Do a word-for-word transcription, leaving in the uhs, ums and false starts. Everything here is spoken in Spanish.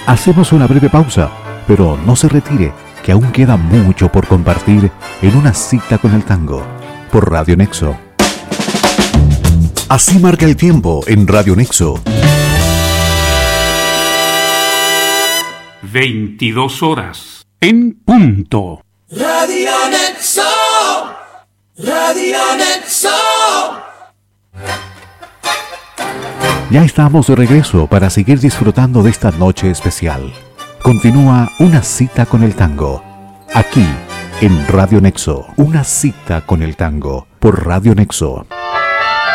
Hacemos una breve pausa, pero no se retire, que aún queda mucho por compartir en Una Cita con el Tango, por Radio Nexo. Así marca el tiempo en Radio Nexo. veintidós horas en punto. Radio Nexo, Radio Nexo. Ya estamos de regreso para seguir disfrutando de esta noche especial. Continúa Una Cita con el Tango, aquí en Radio Nexo. Una Cita con el Tango, por Radio Nexo.